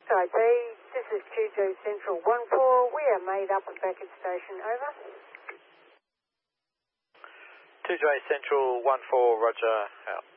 IP, this is QJ Central 14. We are made up and back at station, over. 2J Central 14, roger, out.